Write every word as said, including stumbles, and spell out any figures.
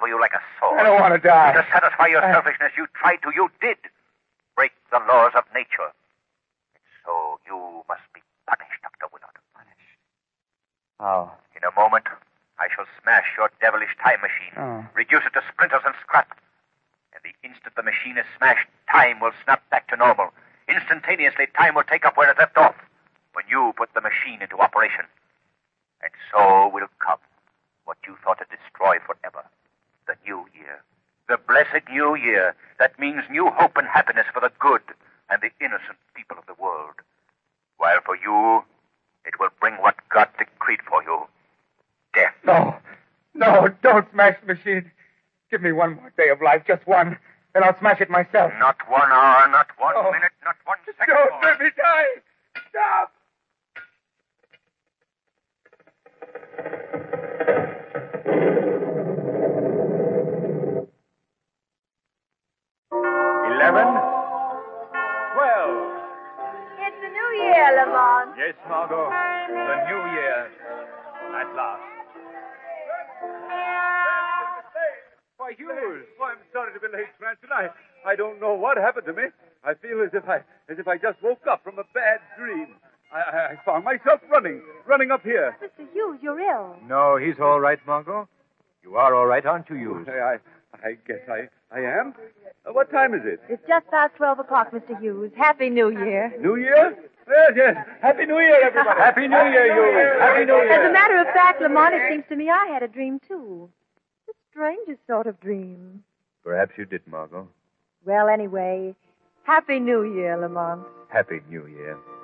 you like a sword. I don't want to die. To satisfy your I... selfishness, you tried to, you did. Break the laws of nature. And so you must be punished, Doctor Willard. Punished? How? In a moment, I shall smash your devilish time machine, oh. reduce it to splinters and scrap. And the instant the machine is smashed, time will snap back to normal. Instantaneously, time will take up where it left off when you put the machine into operation. And so will come what you thought to destroy forever. The new year. The blessed new year that means new hope and happiness for the good and the innocent people of the world. While for you, it will bring what God decreed for you. Death. No. No, don't smash the machine. Give me one more day of life, just one. Then I'll smash it myself. Not one hour, not one oh. minute, not one second Don't more. let me die. Stop. Eleven. Twelve. It's the new year, Lamont. Yes, Margot. The new year. At last. Why, Hughes. Oh, I'm sorry to be late, Cranston. I, I don't know what happened to me. I feel as if I as if I just woke up from a bad dream. I, I, I found myself running, running up here. Mister Hughes, you're ill. No, he's all right, Margot. You are all right, aren't you, Hughes? I, I, I guess I, I am. Uh, what time is it? It's just past twelve o'clock, Mister Hughes. Happy New Year. New Year? Yes, yes. Happy New Year, everybody. Happy New Year, Hughes. Happy New Year. As a matter of fact, Lamont, it seems to me I had a dream, too. The strangest sort of dream. Perhaps you did, Margot. Well, anyway, Happy New Year, Lamont. Happy New Year.